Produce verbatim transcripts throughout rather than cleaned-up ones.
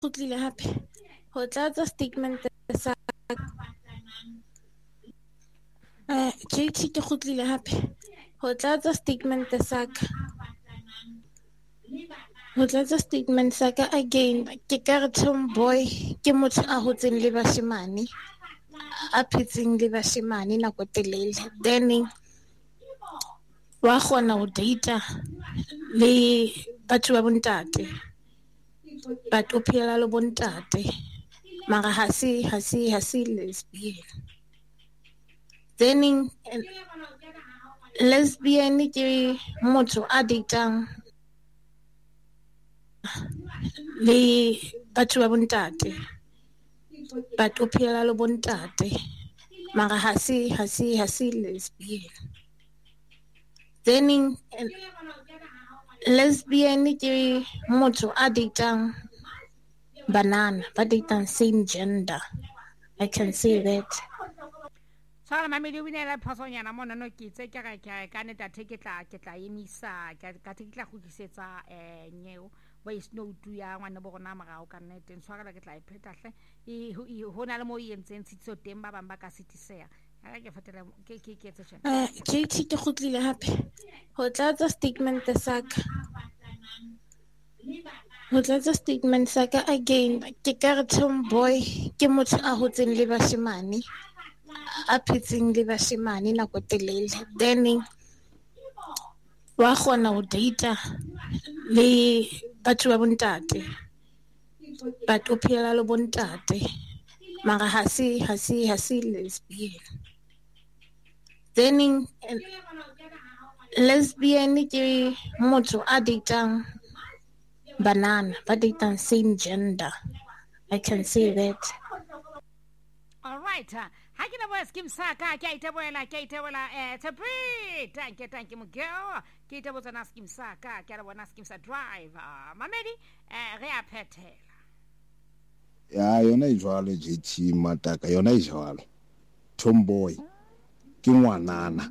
kgutlile hape ho tlatsa statement sa eh J T ke kgutlile hape ho tlatsa statement sa ka ho tlatsa statement sa ka again ke ka re Tomboy ke motho a hotseng le bashemane a phetseng le bashemane nako telele then wa kgona ho data le batho ba bontate but o phela le bontate mara ha se ha se ha se lesbian then lesbian ke motho a datang le batho ba bontate but o phela le bontate mara ha se ha se ha se lesbian then lesbian ke motho a datang banana ba datang same gender. I can say that. Sala mamedi o binela phosonyana mona no ke tse ke ga ke ka neta theketla ke tla emisa ka ka theketla go kisetsa eh nyeo ba isno tu ya ngwana bo gona magao ka nete ntshwara ke tla iphetahle e ho na le mo yentseng tshitso teng ba bang ba ka sitisea ga ke fatela ke ke ke tse tshwana eh J T ke kgutlile hape ho tlatsa statement sa ka ho tlatsa statement sa ka again ke ka re Tomboy ke motho a hotseng le bashemane a phetseng le bashemane nako telele then wa kgona ho data le batho ba bontate but o phela le bontate mara ha se ha se ha se lesbian then lesbian ke motho a datang banana ba datang same gender. I can say that. All right. Ha ke na bo skim sa ka ke ite boela ke ite boela eh tsepi thank you thank you mugeo ke ite bo tsana skim sa ka ke ra bona skim sa drive mamedi eh re a phethela ya yona e jwalo J T mataka yona e jwalo Tomboy ke ngwanana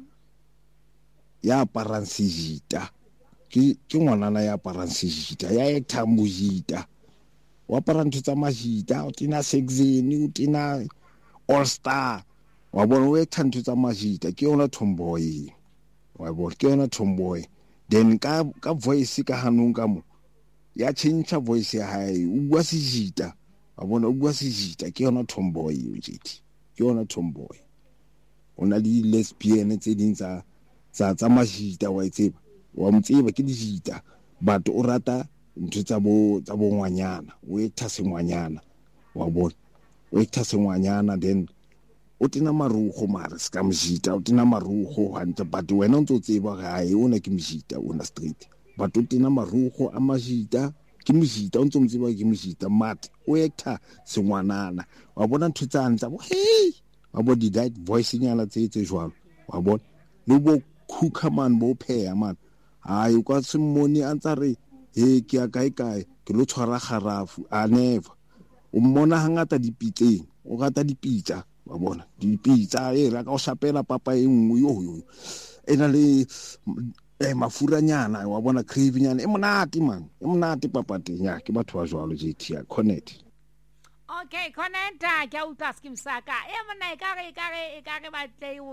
ya aparang sejita ke ke ngwanana ya aparang sejita ya etha mojita wa apara ntho tsa majita o tina sexeni o tina all star wa bona o etha ntho tsa majita ke yona Tomboy wa bona ke yona Tomboy then ka ka voice ka hanong ka mo ya change voice ya hae o bua sejita wa bona o bua sejita ke yona Tomboy o J T ke yona Tomboy ona di lesbian tse ding tsa tsa tsa majita wa itseba wa mtseba ke dijita but o rata ntho tsa bo tsa bo ngwanyana o etha sengwanyana wa bona o etha sengwanyana then o tina marugo mara ska mjita o tina marugo hantle but wena o ntse tseba ga e ona ke mjita ona street but o tina marugo a majita ke mjita o ntse mtseba ke mjita mat o etha sengwanana wa bona ntho tsa ntsa bo hey wa bo di that voice nyala tse tse jwalo wa bona le bo khuka man bo pheya man hayi o ka se mmone a ntsa re he ke ya kae kae ke lo tshwara garafu a never o mmona hangata dipitseng o gata dipitsa wa bona dipitsa e ra ka o shapela papa e nngwe yo yo ena le eh mafuranyana wa bona craving nyana e monate man e monate papa teng ya ke batho ba jwalo J T ya connect. Okay connecta ke o task msaka e mona e kare e kare e kare ba tle o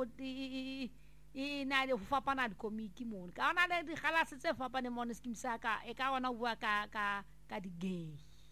e na le go fapana di komiki mona ka ona le di galase tse fapane mona skim saka e ka ona bua ka ka ka di gay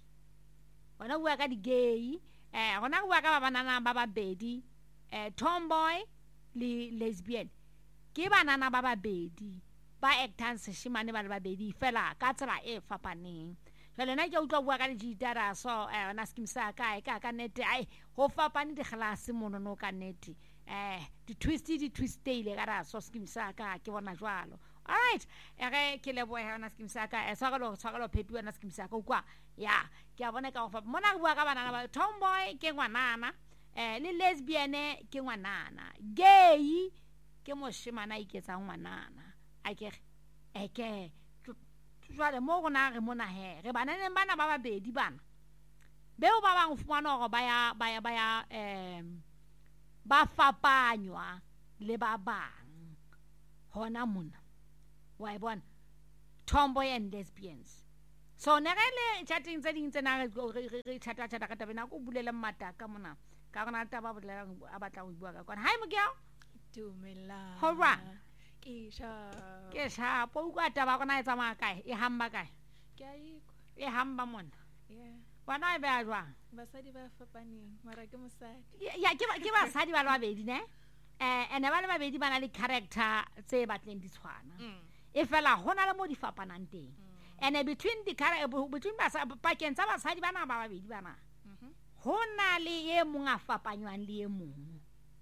ona bua ka di gay eh ona bua ka ba banana ba babedi eh Tomboy le lesbian ke banana ba babedi ba actang seshimane ba le babedi fela ka tsela e fapaneng jale na ke utlwa bua ka di gitara so eh ona skim saka e ka ka nete ai go fapane di galase mona no ka nete eh di twisty di twistile ka ra so skim saka ke bona jwalo all right ere ke le boya ona skim saka e tsagalo tsagalo phepi ona skim saka kwa ya ke a bona ka go fa mona bua ka banana ba Tomboy ke ngwanana eh le lesbian ke ngwanana gay ke moshimana iketsa ngwanana a ke e ke jwale mo gona re mona he re banane bana ba babedi bana beo ba bang fumana go ba ya ba ya ba ya em ba fapanywa le ba bang hona mona wa bona Tomboy and lesbians so ne re le chatting tse ding tsena re chata chata ka tabena go bulela mataka mona ka gona taba bolela a batla go bua ka kwana hi Mokeo dumela hola ke sha ke sha po go taba gona e tsamaya kae e hamba kae ke a ikwa e hamba mona yeah bana e ba jwang basadi ba fapaneng mara ke mosadi ya ke ke basadi ba le babedi ne eh ene ba le babedi bana le character tse batleng di tshwana e fela hona le mo di fapanang teng and between the between ba pakeng tsa basadi bana ba babedi bana hona le ye mong a fapanyang le ye mong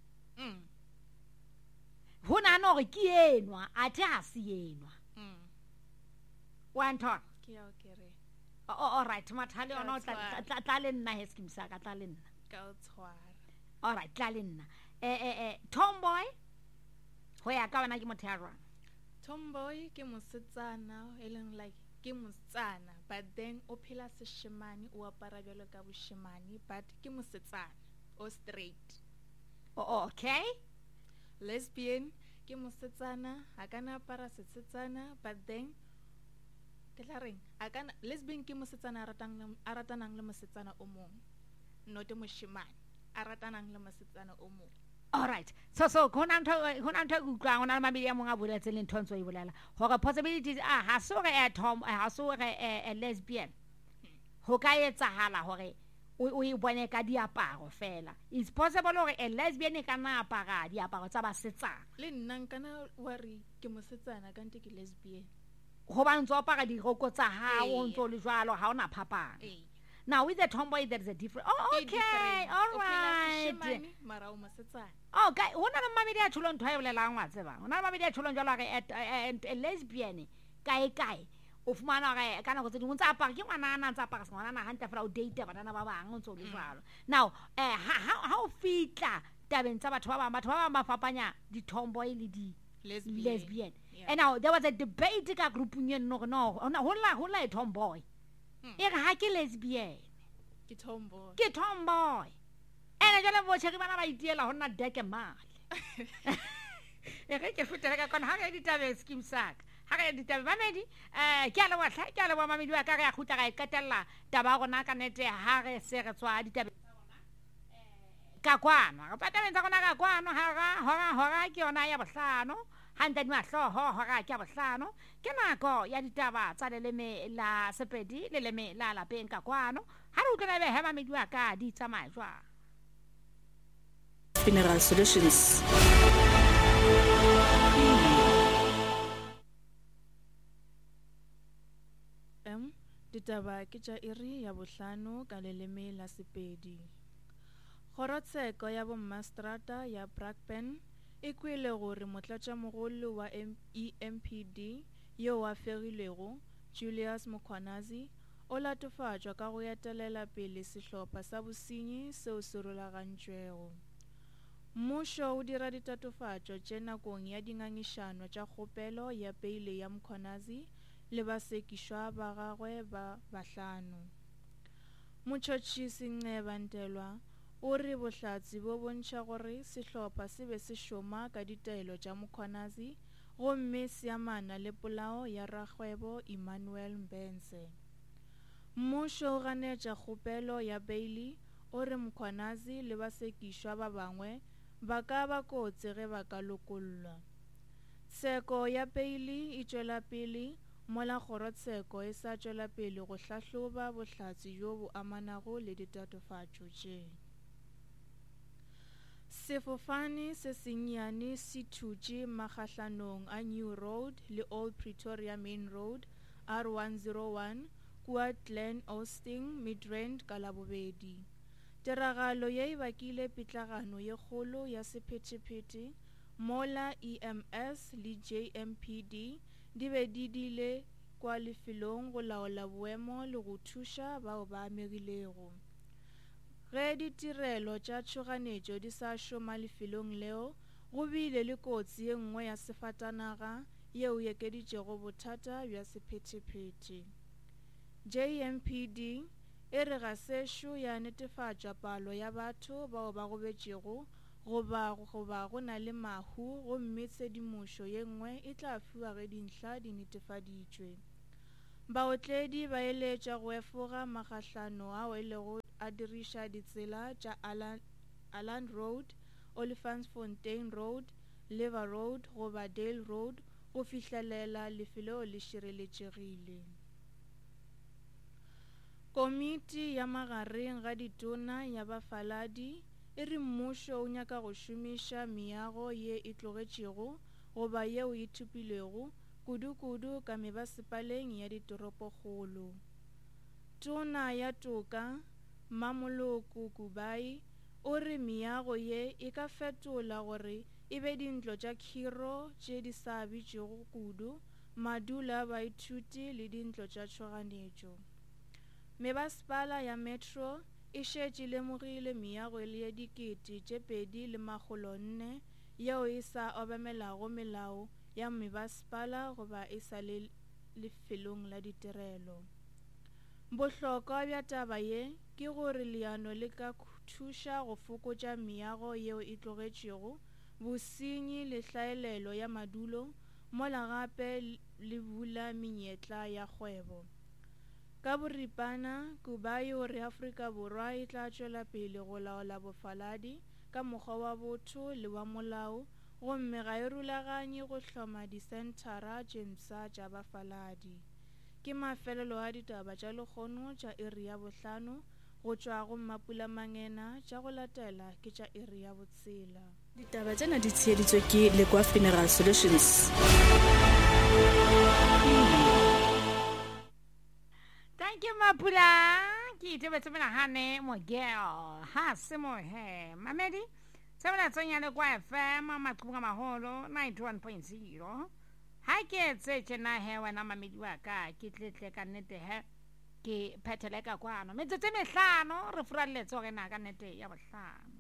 hona no re ke enwa a the ha se enwa one talk ke ya ke re oh all right mathale ona tla tla le nna he skim sa ka tla le nna ka o tshwara all right tla le nna eh eh eh tomboy ho ya ka bana ke motho ya rona tomboy ke mosetsana e leng like ke motsana but then o phela seshimane o apara bjalo ka boshimane but ke mosetsana o straight oh okay lesbian ke mosetsana a kana apara setsetsana but then ke tla reng a kana lesbian ke mosetsana a ratang a ratanang le mosetsana o mong not moshimane a ratanang le mosetsana o mong. All right. So so hona ntho hona ntho go utlwa hona le mabedi a monga boletse le ntho ntso e bolela hore possibilities ah ha so re a tom ha so re a lesbian ho ka etsahala hore o e bone ka diaparo fela it's possible hore a lesbian e kana apara diaparo tsa basetsana le nna kana wari ke mosetsana ka nte ke lesbian ho ba ntso apara di roko tsa hao ntso le jwalo ha ona phapang now with the tomboy there is a different oh okay all right mara o mosetsana okay hona le mabedi a tsholo ntho e bolelang wa tseba hona le mabedi a tsholo jwalo re a lesbian kae kae o fumana re kana go tse dingwe tsa apara ke ngwana ana tsa apara ngwana ana hanta fela o date bana ba bang ntso le jwalo now eh ha o fitla tabeng tsa batho ba bang batho ba bang ba fapanya di tomboy le di lesbian, lesbian. Yeah. And now there was a debate ka group nyen no no hola hola e tomboy e re ha ke lesbian ke tomboy ke tomboy ene jale bo tshegi bana ba itiela hona deke mali e re ke futela ka kona ha re ditabe scheme sak ha re ditabe mamedi eh ke ala wa tla ke ala wa mamedi wa ka re a khutla ga ikatella taba gona ka nete ha re se re tswa ditabe ka kwana ga patala tsa gona ka kwana ha ga ha ha ke yona ya bohlano handa di mahlo ho ho ga ke bohlano ke nako ya ditaba tsa leleme la sepedi leleme la la peng ka kwano ha re utlwa be ha mamedi wa ka di tsamaya jwa Funeral Solutions. em ditaba ke tša iri ya bohlano ka leleme la sepedi. Kgorotsheko ya bommastrata ya Brakpan e kwele gore motlatšamogolo wa E M P D yo wa fegilego Julius Mkhwanazi o latofatšwa ka go etelela pele sehlopha sa bosenyi seo se rulagantšwego. Mmušo o dira ditatofatšo tše nakong ya dingangišano tša kgopelo ya peile ya Mkhwanazi le basekišwa ba gagwe ba bahlano. Motšhotšhisi Nceba Ntelwa o re bohlatsi bo bontšha gore sehlopha se be se šoma ka ditaelo tša Mkhwanazi gomme se amana le polao ya rakgwebo Emmanuel Mbenze. Mmušo o ganetša kgopelo ya Bailey o re Mkhwanazi le basekišwa ba bangwe ba ka ba kotsi ge ba ka lokollwa. Tsheko ya Bailey e tšwela pele mola kgorotsheko e sa tšwela pele go hlahloba bohlatsi jo bo amanago le ditatofatšo tše. Sefofane se senyane se thutše makgahlanong a New Road le Old Pretoria Main Road R one oh one kua Glen Austin Midrand ka Labobedi. Tiragalo ye e bakile pitlagano ye kgolo ya sephetephete mola E M S le J M P D di be di dile kwa lefelong go laola boemo le go thuša bao ba amegilego. Ge ditirelo tša tšhoganetšo di sa šoma lefelong leo go bile le kotsi ye nngwe ya sefatanaga yeo yekeditšego bothata bja sephetephete. J M P D e re ga sešo ya netefatša palo ya batho bao ba gobetšego goba goba go na le mahu gomme tshedimošo ye nngwe e tla fiwa ge dintlha di netefaditšwe. baotledi ba eletša go efoga makgahlano ao e lego a diriša ditsela tša Alan, Alan Road, Olifantsfontein Road, Liver Road goba Dale Road go fihlelela lefelo le šireletšegile. Komiti ya magareng ga ditona ya bafaladi e re mmušo o nyaka go šomiša meago ye e tlogetšego goba yeo e thupilego kudu-kudu ka mebasepaleng ya ditoropokgolo. Tona ya toka Mamoloko Kubai o re meago ye e ka fetola gore e be dintlo tša khiro tše di sa bitšego kudu, madula a baithuti le dintlo tša tšhoganetšo. Mebasepala ya Metro e šetše lemogile meago e le ya dikete tše pedi le makgolo nne yeo e sa obamelago melao ya mebasepala goba e sa le lefelong la ditirelo. Bohlokwa bja taba ye ke gore leano le ka thuša go fokotša meago yeo e tlogetšego, bosenyi le hlaelelo ya madulo, mola gape le bula menyetla ya kgwebo. Ka boripana, Kubai o re Afrika Borwa e tla tšwela pele go laola bofaladi ka mokgwa wa botho le wa molao, gomme ga e rulaganye go hloma disentara tše mpša tša bafaladi. Ke mafelelo a ditaba tša lekgono tša iri ya bohlano go tšwa go Mapula Mangena, tša go latela ke tša iri ya botsela. Ditaba tsena di tsheheditswe ke Lekwa Funeral Solutions. Thank you Mapula. Ke itebetse menagane Mogeo ha se mohe mamedi sebela tsonya Lekwa F M maqhubunga maholo ninety-one point zero. Ha ke tse tjena he wena mamedi wa ka ke tletle ka nnete he ke phethele ka kwano metsotso e mehlano re furalletse gore na ka nnete ya bohlano.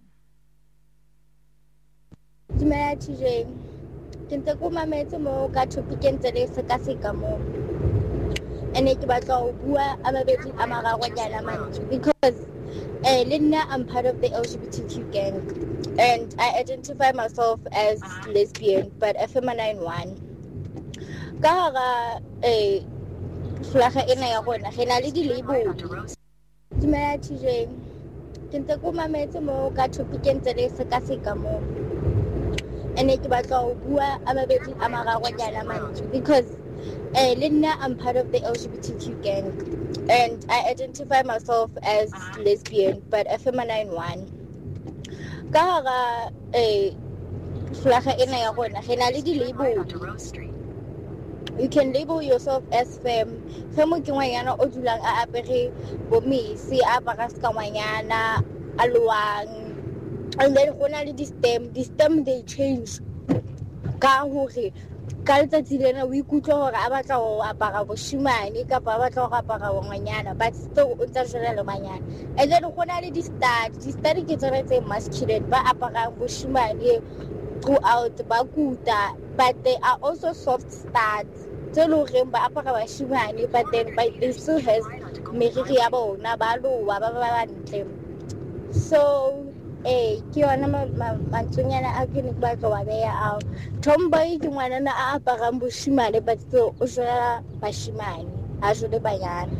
Dumela T J, ke ntse ko mametse mo ka topic e ntse le sekaseka mo ene ke batla go bua a mabedi a mararo nyana mantsi because eh le nna I'm part of the L G B T Q gang and I identify myself as lesbian but a feminine one. Ka ga eh flaga ena ya gona ge na le di label. Dumela T J, ke ntse ko mametse mo ka topic e ntse le sekaseka mo ene ke batla go bua a mabedi a mararo nyana mantsi because eh le nna I'm part of the L G B T Q gang and I identify myself as lesbian but a feminine one. Ka ga eh flaga ena ya gona ge na le di label. You can label yourself as femme. Femme ke ngwanyana o dulang a apere bomisi, a apara ska ngwanyana, a luang. And then go na le di stem, di stem they change. Ka hore ka letsatsi lena o ikutlwa gore a batla go apara boshimane kapa a batla go apara ngwanyana but still o ntse jela le ngwanyana. And then go na le di stud, di stud ke tsone tse masculine ba apara boshimane throughout ba kuta, but they are also soft studs. Tse lo reng ba apara bashimane but then but they still has meriri ya bona ba loa ba ba ntle. So eh ke yona mantsonyana a ke ne ba tlo wa beya ao. Tomboy ke ngwana a apara boshimane but still o jela bashimane a jole banyana.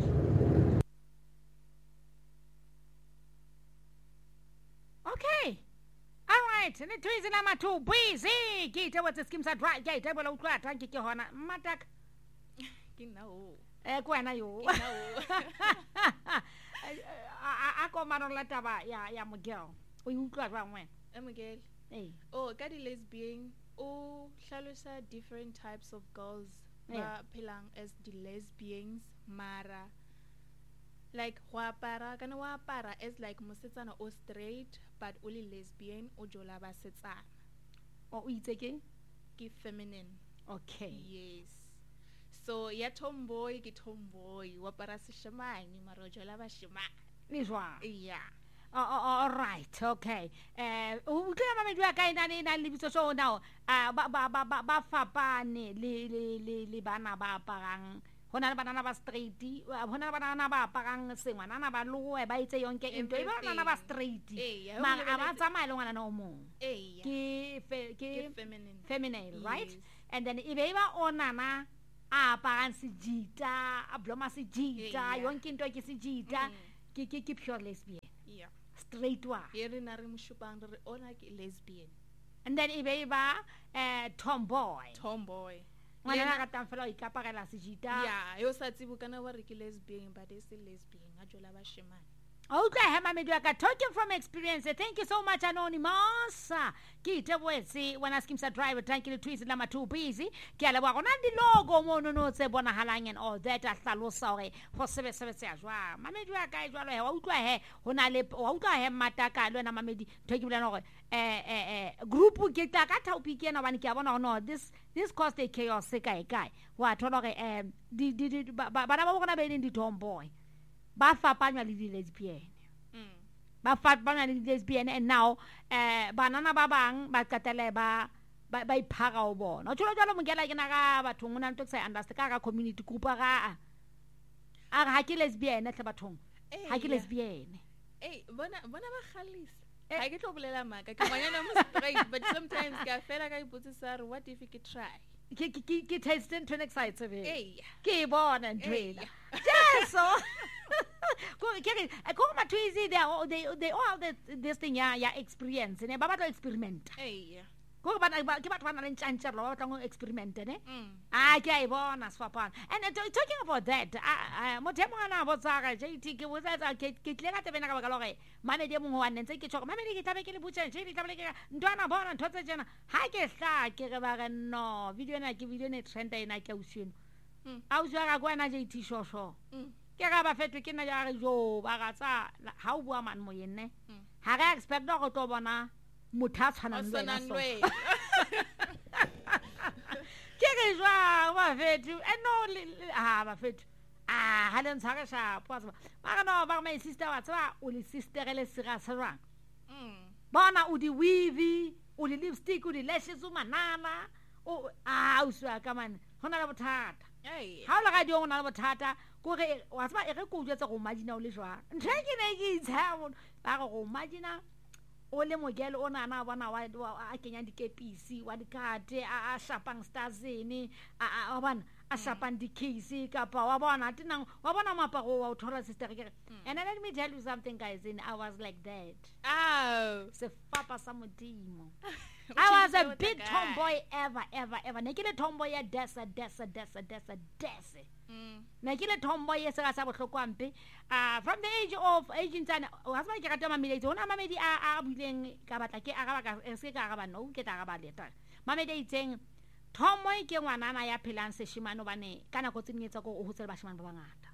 Okay. All right, ne twizi na matu busy. Ke ite what's scheme sa dry ke ite bola utlwa tanki ke hona matak. Ke nao. Eh kwa na yo. Ke nao. A ko mano la taba ya ya Mogel. O utlwa jwa mwe. Eh Mogel. Eh. Oh, ka di lesbian o hlalosa different types of girls ba phelang as the lesbians mara like go apara kana wa apara as like mosetsana o straight but only lesbian o jola ba setsana o itse ke ke feminine. Okay, yes, so ya tomboy ke tomboy wa apara seshimane mara o jola ba shimane ni jwa. yeah. Oh, oh, all right, okay. Eh o tla mamedi wa ka ina ina le bitso so now ah ba ba ba ba fapane le le le bana ba aparang hona le bana ba straight hona le bana ba aparang sengwana na ba loe ba itse yonke into e bana ba straight ma a ba tsamaya le ngwana no mo eh ke ke feminine feminine right? Yes. And then e be ba onana a aparang sejita a bloma sejita Yeah. yonke into ke sejita Mm. ke ke ke pure lesbian Yeah. straight one Ye re na re mo shupang re re ona ke lesbian. and then e be ba eh tomboy Tomboy. ngwana ga ratang fela o ikapagela sejita Yeah, yo sa tsibo kana wa re ke lesbian but e se lesbian a jola ba shemane. Okay, Hamamedi Waka, talking from experience. Thank you so much, Anonymous. Kita wesi when asking sa driver, thank you to twist lama too busy. Kiala wa kona di logo mo no no se bona halang and all that a hlalosa re ho sebe sebe se jwa. Mamedi Waka jwa le wa utlwa he hona le wa utlwa he mataka le na Mamedi thoki bula no eh eh eh group ke ta ka topic ena bana ke bona no this this caused a chaos se kai kai. Wa thola re eh di di ba ba ba bona be di tomboy. Ba fapanywa le di lesbian Mm. ba fapanywa le di lesbian and now eh banana ba bang ba qatele ba ba ba iphaga o bona o tsholo jalo mongela ke na ga batho ngona ntse sa understand ka ga community group ga a ga ke lesbian tle bathong Eh, ha ke yeah. lesbian Hey, bona bona ba khalisa. Eh. Ha ke tlo bolela maka ke ngwana mo straight but sometimes ka fela ka ipotsisa re what if we could try. ke ke ke ke tasting to next side sebe Hey. ke bona Hey. ntwela jeso go ke re go ma twizi they are- they they all the this thing ya ya experience ne ba batla experiment Hey. go ba ba- ke batho ba na le ntšantšha ba batla go experiment ne Mm. ah ke a e bona sefapana and uh, t- talking about that motho e mongwe a botsaga J T ke botsetsa ke ke tlile ka tebena ka baka la gore mamedi e mongwe wa ntse ke tshoko mamedi ke tlabe ke le botšeng J T tlabe ke ntwana bona ntho tse tsena ha ke hla ke re ba re no video ena ke video ne trend ena ke ausieno Mm. ausi wa ga go wena J T shosho Mm. ke ga ba fetwe ke nna ja re jo ba ga tsa ha o bua man mo yenne Mm. ha ga expect go tlo bona motho a tshwanang le wena Osonang so lwe. ke re jwa ba fethu e no ha ba fethu ah ha le ntshare sha pwa ba ga no ba my sister wa tswa o le sister le sira sarang Mm. bona o di weave o le lipstick o di lashes o manana o ah o swa ka man hona le bothata Hey. ha o la ga di o na le bothata ko re wa tsba e re ko jwetsa go imagine o le jwa nthe ke ne ke itsa ba go imagine o le mogele o nana bona wa wa- a kenya dikepisi wa dikate a a shapang starsene a a wa bona a shapang dicase kapa wa bona tinang wa bona maparo wa o thola sister ke re, and let me tell you something guys in I was like that Ow. se papa sa modimo I was a What big guy. tomboy ever ever ever ne ke le tomboy ya desa desa desa desa desa Mm. na ke le tomboy ye se ga sa bohloko ampe ah from the age of age tsana o ha ke rata mamedi tsona mamedi a a buleng ka batla ke a ga ba ka e se ka ga ba no ke ta ga ba leta mamedi itseng tomboy ke ngwanana ya phelang seshimane bane kana go tsenyetsa go o hotsela bashimane ba bangata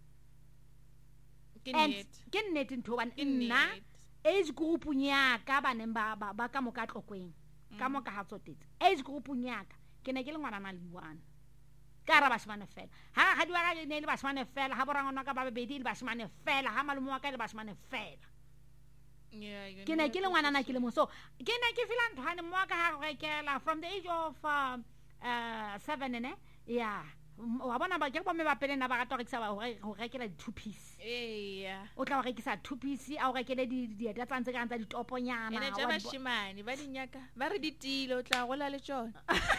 Ke and nnete. ke nnete ntho bane Ke nna nnete. age group nya ka baneng ba ba ba ka moka tlokweng ka moka ha tsotetse age group nya ka ke ne ke le ngwanana le one ka ra bashimane fela ha ga diwa ga ne le bashimane fela ha borangwana ka ba bebedi le bashimane fela ha malemo wa ka le bashimane fela Yeah, you ke know ne ke le what ngwanana this ke le mo so ke ne ke feel nthwane mo ka ha go rekela from the age of um, uh, seven ne yeah M- wa bona ba ke bo me ba pele na ba ga tokisa ba go re- go rekela di two piece Hey. o tla go rekisa two piece a o rekele di dieta tsa ntse ka ntsa ditoponyana Ene wa ja di bo- bashimane ba dinyaka ba re ditile o tla gola le tsona.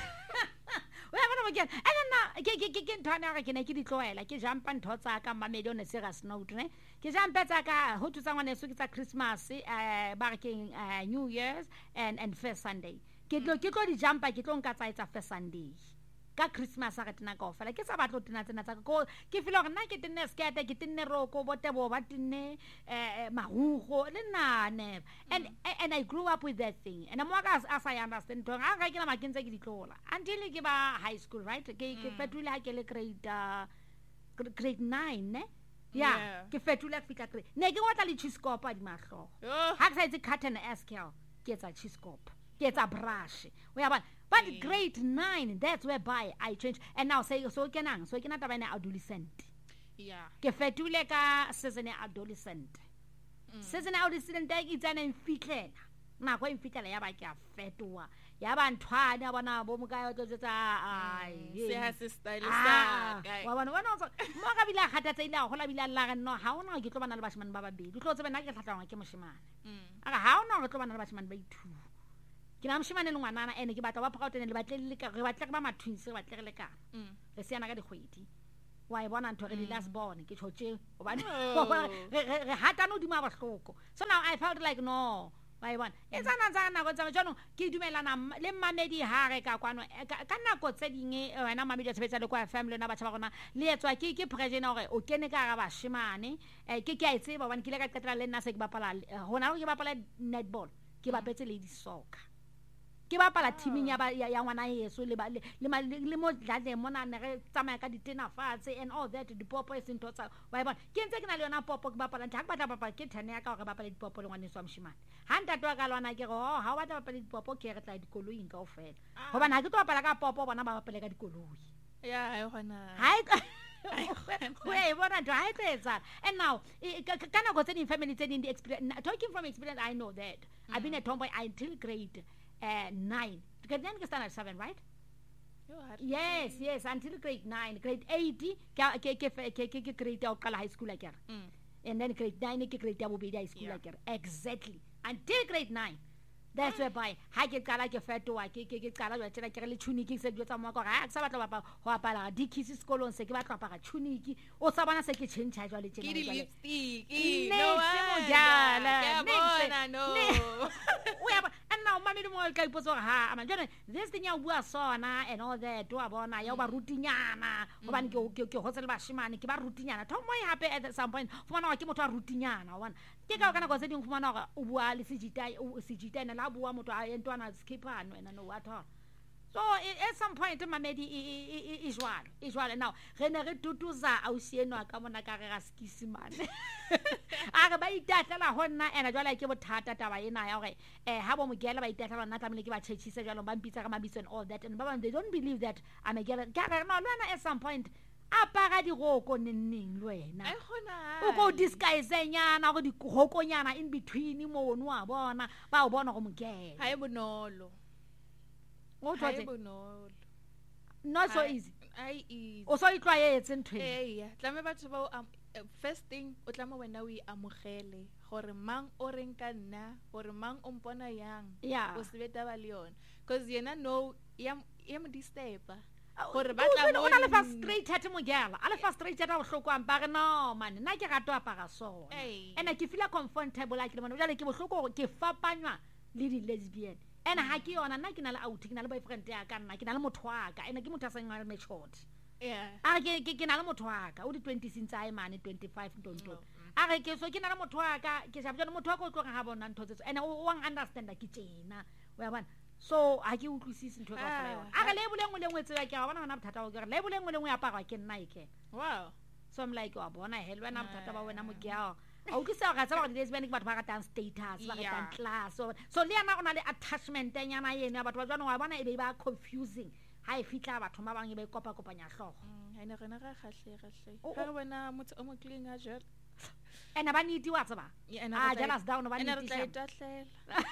o ya bona bokena and then na ke ke ke ke nthwane gore ke ne ke di tloela ke jampa ntho tsa ka mamedi o ne se ga snout ne ke jampa tsa ka ho tutsa ngwane so ke tsa Christmas eh ba re ke eh, New Year's and and first Sunday ke tlo ke tlo di jampa ke tlo nka tsa etsa first Sunday ka Christmas a re tena ka ofela ke sa batlo tena tsena tsa ka ko ke feel gore nna ke tenne skete ke tenne roko bote bo ba tenne eh mahugo le nane and and I grew up with that thing and mo ka as I understand tong a ga ke na makentse ke ditlola until ke ba high school right ke ke fetule ha ke le grade uh, gr- grade nine ne Yeah. yeah ke fetule ka fika grade ne ke watla le cheese copa di mahlo Oh. ha ke sa itse carton eskel ke etsa cheese copa ke etsa brush o ya bona but Yeah. grade nine that's whereby I changed and now say so ke nang so ke na taba ena adolescent Yeah. ke fetule ka season ya adolescent season ya adolescent e itsana mfitlela nako e mfitlela ya ba ke a fetoa ya ba nthwane a bona bo mokae o tsetsa ai Se ha se style Ah, sa ka. wa bona bona so mo ka bila khatatsa ile a gola bila la ga no ha ona ke tlo bana le bashimane ba babedi tlo tsebe nna ke tlhatlhangwa ke moshimane Mm. aga ha ona go tlo bana le bashimane ba ithu ke na moshimane le ngwanana ene ke batla ba proud ene le batle le ka re batle ba matwins re batle le kana re siana ka dikgwedi wa e bona ntho re di last born ke tshotse obane re hatana o dima ba hloko so now I felt like no wa e bona e tsana tsana go tsama jano ke dumelana le mamedi ha re ka kwano ka nako tse dinge wena mamedi a tshebetsa le kwa family na batho ba gona le etswa ke ke president gore o kene ka ga bashimane ke ke a itseba bana ke le ka qetela le nna se ke bapala hona go ke bapala netball ke bapetse lady soccer ke bapala teaming ya ya ngwana yeso le le le mo dlale mona ne re tsamaya ka ditena fatshe and all that dipopo e sentho tsa wa bona ke ntse ke na le yona popo ke bapala ntha ke batla bapala ke ten ya ka gore bapala dipopo le ngwana yeso a moshimane ha ntate wa ka lwana ke go ha wa tla bapala dipopo ke re tla dikoloi ka ofela hoba na ke tlo bapala ka popo bona ba bapala ka dikoloi ya ha gona ha we bona do I tsetsa and now kana go tseni family tseni di experience talking from experience I know that mm. I've been a tomboy until grade uh, nine grade nine ke standard seven right yes yes until grade nine grade eight ke ke ke ke ke grade ya qala high school like mm. and then grade nine ke grade ya bobedi high school like exactly until grade nine that's where by ha ke qala ke fetoa ke ke ke qala jwa tsela ke le tunic se jwa tsa mo ka ha ke sa batla ba ho apala di kiss sekolong se ke batla apara tunic o sa bana se ke change jwa le tsela ke di lipstick no mo jala ke bona no we have and now mami mo ka ipotsa ha ama jone this thing ya bua sona and all that wa bona ya ba rutinyana go bana ke ke hotsela ba shimane ke ba rutinyana thomo e hape at some point fumana ke motho a rutinyana wa ke ka kana go se ding fumana gore o bua le sejita o sejita na la bua motho a entwana skipano and no what all so at some point mamedi is jwalo is jwalo now re ne re tutuza ausieno ka mona ka re ga skisimane a ba itatla honna ena jwala ke bothata taba ena ya gore eh ha bo mogela ba itatla nna tamile ke ba chechisa jwalo ba mpitsa ka mabitso and all that and ba they don't believe that I'm a girl ka re no lwana at some point apara di goko nenneng le wena ai gona o go disguise nyana go di gokonyana in between mo no a bona ba o bona go mogela ha e bonolo o ha e bonolo not so easy ai easy o so itlwaetse ntwe eh ya tlame batho ba first thing o tlama wena o iamogele gore mang o reng ka nna gore mang o mpona yang o se beta ba le yona because yena no ya ya mo disturb gore ba tla mo ona le frustrated mo gela a le frustrated a bohloko ampa re no man nna ke gato apara sona ene ke feel comfortable like le bona jale ke bohloko ke fapanywa le di lesbian ene ha ke yona nna ke na le out ke na le boyfriend ya ka nna ke na le motho wa ka ene ke motho a seng a mechot yeah a ke ke na le motho wa ka o di twenty since I mane twenty-five ntonto a re ke so ke na le motho wa ka ke sa bjana motho wa ka o tloga ha bona ntho tsetso ene o wang understand ke tsena wa bona so a ke utlwisise ntho ka fela yona a re le bolengwe le ngwe tsela ke a bona bona bothata o ke re le bolengwe le ngwe apara ke nna ike wow so I'm like wa bona he le wena bothata ba wena mo ke a o ke sa ga tsa ba di lesbian ke batho ba ratang status ba ratang class so so le yana ona le attachment nyana yena batho ba jwana wa bona e be ba confusing ha e fitla batho ba bang e be kopa kopanya hlogo ha ene rena ga khahle khahle ga re bona motho o mo clean a jela ena ba niti wa tsaba a jealous down ba niti ena re tla itahlela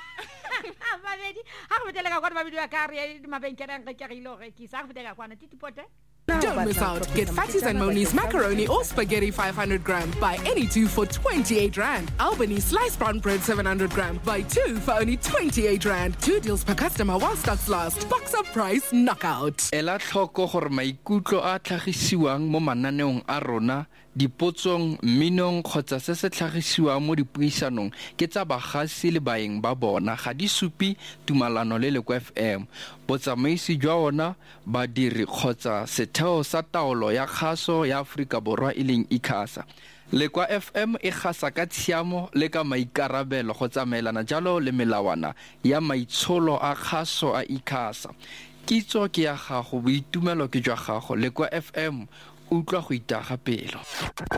ba bedi ha go betela ka kwa ba bedi wa ka re mabenkeleng re ke re ile re ke sa go betela kwa na titipote. Don't miss out. Get Fatties and Moni's macaroni or spaghetti five hundred gram. Buy any two for twenty-eight rand. Albany sliced brown bread seven hundred gram. Buy two for only twenty-eight rand. Two deals per customer while stocks last. Box up price knockout. Ela tlhoko gore maikutlo a tlhagisiwang mo mananeong a rona dipotsong minong kgotsa se se tlhagisiwang mo dipuisanong ke tsa bagasi le baeng ba bona ga di supi tumalano le le kwa F M botsamaisi jwa ona badiri kgotsa setheo sa taolo ya kgaso ya Afrika Borwa e leng ICASA le kwa F M e gasa ka tshiamo le ka maikarabelo go tsamaelana jalo le melawana ya maitsholo a kgaso a ICASA kitso ke ya gago boitumelo ke jwa gago le kwa F M utlwa go itaga pelo.